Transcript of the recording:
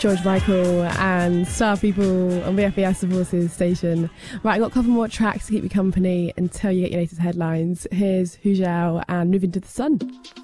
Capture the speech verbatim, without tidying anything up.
George Michael and Star People on V F B S, the Forces station. Right, I've got a couple more tracks to keep you company until you get your latest headlines. Here's Hu Zhao and Moving to the Sun.